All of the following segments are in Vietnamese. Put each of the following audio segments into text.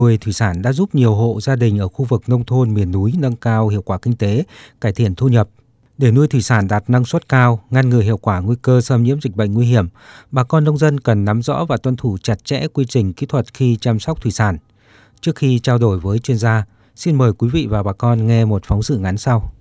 Nuôi thủy sản đã giúp nhiều hộ gia đình ở khu vực nông thôn miền núi nâng cao hiệu quả kinh tế, cải thiện thu nhập. Để nuôi thủy sản đạt năng suất cao, ngăn ngừa hiệu quả nguy cơ xâm nhiễm dịch bệnh nguy hiểm, bà con nông dân cần nắm rõ và tuân thủ chặt chẽ quy trình kỹ thuật khi chăm sóc thủy sản. Trước khi trao đổi với chuyên gia, xin mời quý vị và bà con nghe một phóng sự ngắn sau.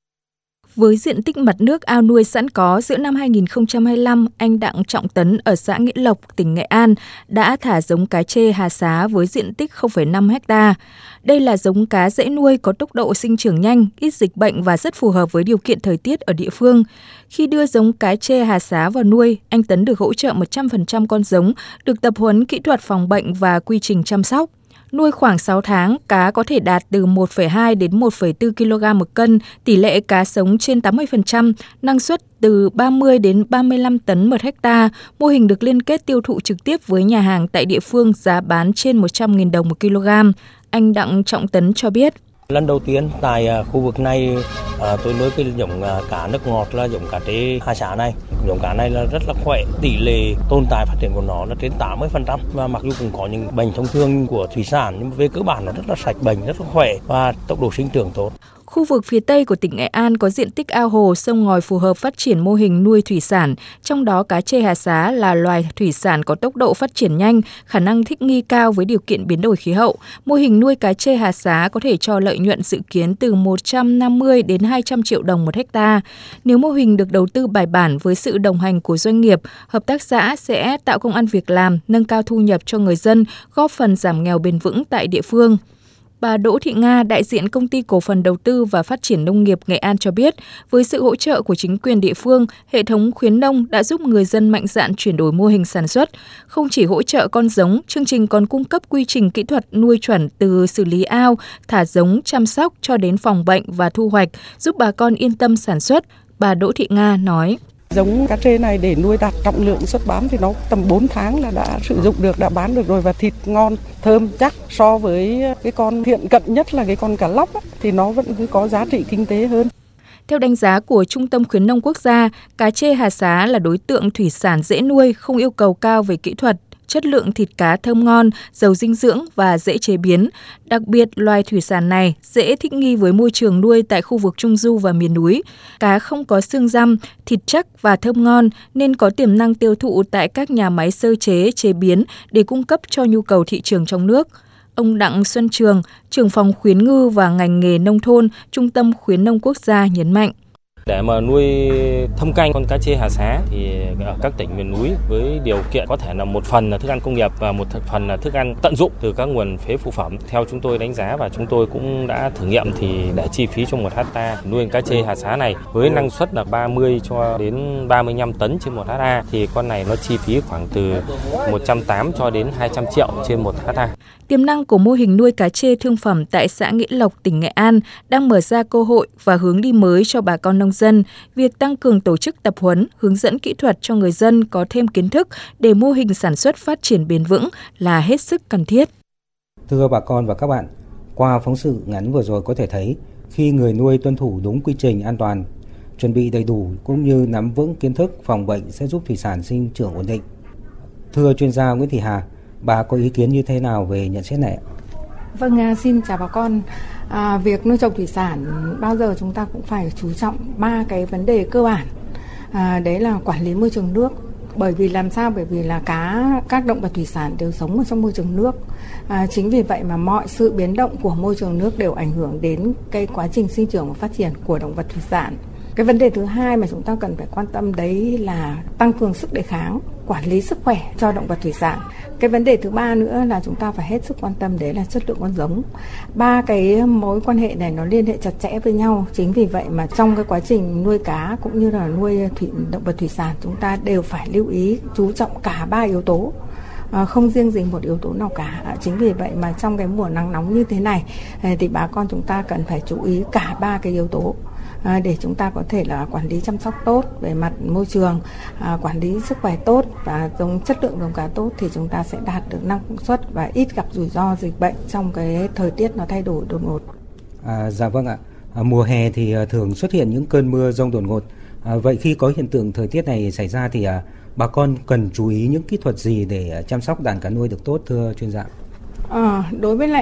Với diện tích mặt nước ao nuôi sẵn có giữa năm 2025, anh Đặng Trọng Tấn ở xã Nghĩa Lộc, tỉnh Nghệ An đã thả giống cá trê Hà Xá với diện tích 0,5 ha. Đây là giống cá dễ nuôi, có tốc độ sinh trưởng nhanh, ít dịch bệnh và rất phù hợp với điều kiện thời tiết ở địa phương. Khi đưa giống cá trê Hà Xá vào nuôi, anh Tấn được hỗ trợ 100% con giống, được tập huấn kỹ thuật phòng bệnh và quy trình chăm sóc. Nuôi khoảng 6 tháng, cá có thể đạt từ 1,2 đến 1,4 kg một cân, tỷ lệ cá sống trên 80%, năng suất từ 30 đến 35 tấn một hecta. Mô hình được liên kết tiêu thụ trực tiếp với nhà hàng tại địa phương, giá bán trên 100.000 đồng một kg. Anh Đặng Trọng Tấn cho biết. Lần đầu tiên tại khu vực này tôi nuôi cái giống cá nước ngọt là giống cá trê Hà Xá này. Giống cá này là rất là khỏe, tỷ lệ tồn tại phát triển của nó là trên 80%. Và mặc dù cũng có những bệnh thông thường của thủy sản nhưng về cơ bản nó rất là sạch bệnh, rất là khỏe và tốc độ sinh trưởng tốt. Khu vực phía Tây của tỉnh Nghệ An có diện tích ao hồ, sông ngòi phù hợp phát triển mô hình nuôi thủy sản, trong đó cá trê Hà Xá là loài thủy sản có tốc độ phát triển nhanh, khả năng thích nghi cao với điều kiện biến đổi khí hậu. Mô hình nuôi cá trê Hà Xá có thể cho lợi nhuận dự kiến từ 150 đến 200 triệu đồng một hecta. Nếu mô hình được đầu tư bài bản với sự đồng hành của doanh nghiệp, hợp tác xã sẽ tạo công ăn việc làm, nâng cao thu nhập cho người dân, góp phần giảm nghèo bền vững tại địa phương. Bà Đỗ Thị Nga, đại diện Công ty Cổ phần Đầu tư và Phát triển Nông nghiệp Nghệ An cho biết, với sự hỗ trợ của chính quyền địa phương, hệ thống khuyến nông đã giúp người dân mạnh dạn chuyển đổi mô hình sản xuất. Không chỉ hỗ trợ con giống, chương trình còn cung cấp quy trình kỹ thuật nuôi chuẩn từ xử lý ao, thả giống, chăm sóc cho đến phòng bệnh và thu hoạch, giúp bà con yên tâm sản xuất. Bà Đỗ Thị Nga nói. Giống cá trê này để nuôi đạt trọng lượng xuất bán thì nó tầm 4 tháng là đã sử dụng được, đã bán được rồi và thịt ngon, thơm chắc. So với cái con hiện cận nhất là cái con cá lóc thì nó vẫn cứ có giá trị kinh tế hơn. Theo đánh giá của Trung tâm Khuyến nông Quốc gia, cá trê Hà Xá là đối tượng thủy sản dễ nuôi, không yêu cầu cao về kỹ thuật, chất lượng thịt cá thơm ngon, giàu dinh dưỡng và dễ chế biến. Đặc biệt, loài thủy sản này dễ thích nghi với môi trường nuôi tại khu vực Trung Du và miền núi. Cá không có xương răm, thịt chắc và thơm ngon nên có tiềm năng tiêu thụ tại các nhà máy sơ chế, chế biến để cung cấp cho nhu cầu thị trường trong nước. Ông Đặng Xuân Trường, trưởng phòng khuyến ngư và ngành nghề nông thôn, Trung tâm Khuyến nông Quốc gia nhấn mạnh. Để mà nuôi thâm canh con cá trê Hà Xá thì ở các tỉnh miền núi với điều kiện có thể là một phần là thức ăn công nghiệp và một phần là thức ăn tận dụng từ các nguồn phế phụ phẩm. Theo chúng tôi đánh giá và chúng tôi cũng đã thử nghiệm thì để chi phí cho 1 hecta nuôi cá trê Hà Xá này với năng suất là 30 cho đến 35 tấn trên 1 hecta thì con này nó chi phí khoảng từ 180 cho đến 200 triệu trên 1 hecta. Tiềm năng của mô hình nuôi cá trê thương phẩm tại xã Nghĩa Lộc, tỉnh Nghệ An đang mở ra cơ hội và hướng đi mới cho bà con nông dân. Việc tăng cường tổ chức tập huấn, hướng dẫn kỹ thuật cho người dân có thêm kiến thức để mô hình sản xuất phát triển bền vững là hết sức cần thiết. Thưa bà con và các bạn, qua phóng sự ngắn vừa rồi có thể thấy khi người nuôi tuân thủ đúng quy trình an toàn, chuẩn bị đầy đủ cũng như nắm vững kiến thức phòng bệnh sẽ giúp thủy sản sinh trưởng ổn định. Thưa chuyên gia Nguyễn Thị Hà, bà có ý kiến như thế nào về nhận xét này? Vâng, xin chào bà con. Việc nuôi trồng thủy sản bao giờ chúng ta cũng phải chú trọng 3 cái vấn đề cơ bản. Đấy là quản lý môi trường nước. Bởi vì làm sao? Bởi vì là các động vật thủy sản đều sống ở trong môi trường nước. Chính vì vậy mà mọi sự biến động của môi trường nước đều ảnh hưởng đến cái quá trình sinh trưởng và phát triển của động vật thủy sản. Cái vấn đề thứ hai mà chúng ta cần phải quan tâm đấy là tăng cường sức đề kháng, quản lý sức khỏe cho động vật thủy sản. Cái vấn đề thứ ba nữa là chúng ta phải hết sức quan tâm đấy là chất lượng con giống. 3 cái mối quan hệ này nó liên hệ chặt chẽ với nhau. Chính vì vậy mà trong cái quá trình nuôi cá cũng như là nuôi động vật thủy sản chúng ta đều phải lưu ý chú trọng cả 3 yếu tố. Không riêng gì một yếu tố nào cả. Chính vì vậy mà trong cái mùa nắng nóng như thế này thì bà con chúng ta cần phải chú ý cả 3 cái yếu tố để chúng ta có thể là quản lý chăm sóc tốt về mặt môi trường, quản lý sức khỏe tốt và chất lượng giống cá tốt thì chúng ta sẽ đạt được năng suất và ít gặp rủi ro dịch bệnh trong cái thời tiết nó thay đổi đột ngột. Dạ vâng ạ. Mùa hè thì thường xuất hiện những cơn mưa giông đột ngột. Vậy khi có hiện tượng thời tiết này xảy ra thì bà con cần chú ý những kỹ thuật gì để chăm sóc đàn cá nuôi được tốt thưa chuyên gia? Đối với lại